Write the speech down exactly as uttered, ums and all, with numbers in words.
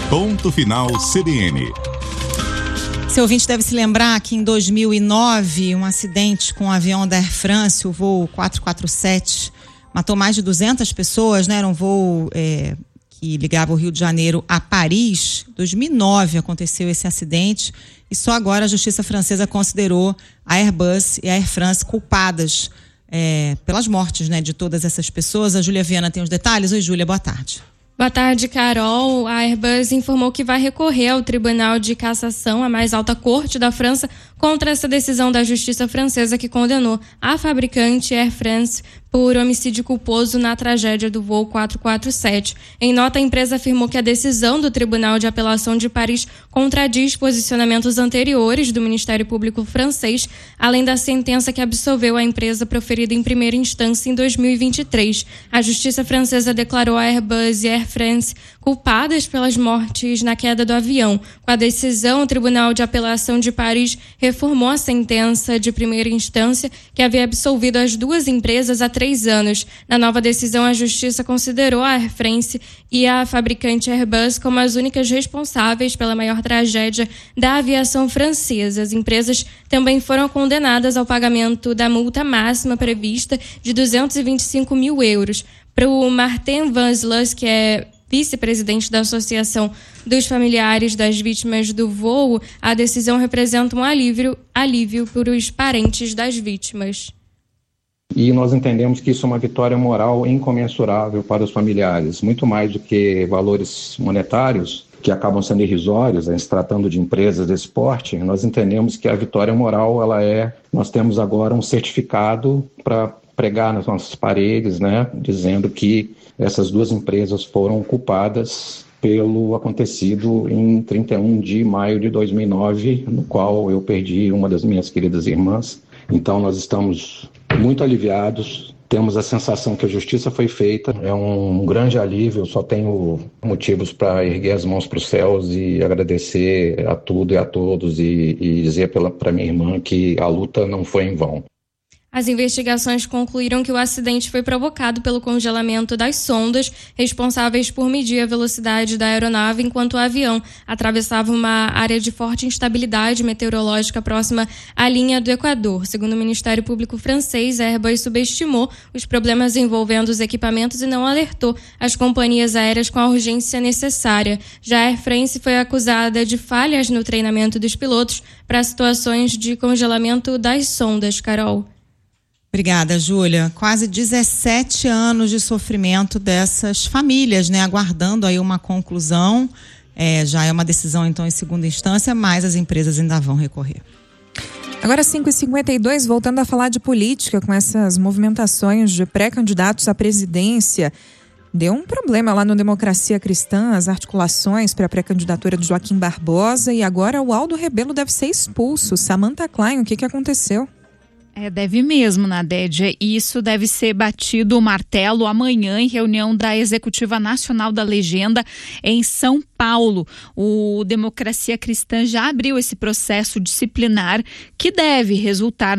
Ponto Final C B N. Seu ouvinte deve se lembrar que em dois mil e nove, um acidente com o avião da Air France, o voo quatrocentos e quarenta e sete, matou mais de duzentas pessoas, né? Era um voo é, que ligava o Rio de Janeiro a Paris. Em dois mil e nove aconteceu esse acidente e só agora a justiça francesa considerou a Airbus e a Air France culpadas é, pelas mortes, né, de todas essas pessoas. A Júlia Viana tem os detalhes. Oi, Júlia, boa tarde. Boa tarde, Carol. A Airbus informou que vai recorrer ao Tribunal de Cassação, a mais alta corte da França, contra essa decisão da justiça francesa que condenou a fabricante Air France por homicídio culposo na tragédia do voo quatrocentos e quarenta e sete. Em nota, a empresa afirmou que a decisão do Tribunal de Apelação de Paris contradiz posicionamentos anteriores do Ministério Público francês, além da sentença que absolveu a empresa proferida em primeira instância em dois mil e vinte e três. A justiça francesa declarou a Airbus e a Air France culpadas pelas mortes na queda do avião. Com a decisão, o Tribunal de Apelação de Paris reformou a sentença de primeira instância que havia absolvido as duas empresas há três anos. Na nova decisão, a Justiça considerou a Air France e a fabricante Airbus como as únicas responsáveis pela maior tragédia da aviação francesa. As empresas também foram condenadas ao pagamento da multa máxima prevista de duzentos e vinte e cinco mil euros. Para o Martin Vanslus, que é vice-presidente da Associação dos Familiares das Vítimas do Voo, a decisão representa um alívio, alívio para os parentes das vítimas. E nós entendemos que isso é uma vitória moral incomensurável para os familiares, muito mais do que valores monetários, que acabam sendo irrisórios, né, se tratando de empresas desse porte. Nós entendemos que a vitória moral, ela é, nós temos agora um certificado para pregar nas nossas paredes, né, dizendo que essas duas empresas foram culpadas pelo acontecido em trinta e um de maio de dois mil e nove, no qual eu perdi uma das minhas queridas irmãs. Então nós estamos muito aliviados, temos a sensação que a justiça foi feita, é um grande alívio. Eu só tenho motivos para erguer as mãos para os céus e agradecer a tudo e a todos e, e dizer para minha irmã que a luta não foi em vão. As investigações concluíram que o acidente foi provocado pelo congelamento das sondas responsáveis por medir a velocidade da aeronave enquanto o avião atravessava uma área de forte instabilidade meteorológica próxima à linha do Equador. Segundo o Ministério Público francês, a Airbus subestimou os problemas envolvendo os equipamentos e não alertou as companhias aéreas com a urgência necessária. Já a Air France foi acusada de falhas no treinamento dos pilotos para situações de congelamento das sondas. Carol. Obrigada, Júlia. Quase dezessete anos de sofrimento dessas famílias, né? Aguardando aí uma conclusão. É, já é uma decisão, então, em segunda instância, mas as empresas ainda vão recorrer. Agora, cinco e cinquenta e dois, voltando a falar de política, com essas movimentações de pré-candidatos à presidência. Deu um problema lá no Democracia Cristã, as articulações para a pré-candidatura de Joaquim Barbosa, e agora o Aldo Rebelo deve ser expulso. Samantha Klein, o que, que aconteceu? É, deve mesmo, Nadédia. E isso deve ser batido o martelo amanhã em reunião da Executiva Nacional da Legenda em São Paulo. O Democracia Cristã já abriu esse processo disciplinar que deve resultar